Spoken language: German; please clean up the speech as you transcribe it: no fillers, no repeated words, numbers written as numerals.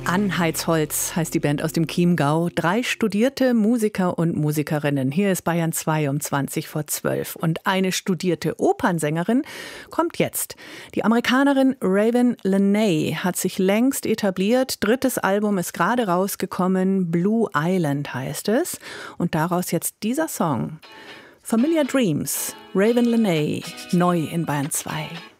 Anheizholz heißt die Band aus dem Chiemgau. 3 studierte Musiker und Musikerinnen. Hier ist Bayern 2 um 20:12. Und eine studierte Opernsängerin kommt jetzt. Die Amerikanerin Raven Lenae hat sich längst etabliert. 3. Album ist gerade rausgekommen. Blue Island heißt es. Und daraus jetzt dieser Song. Familiar Dreams, Raven Lenae, neu in Bayern 2.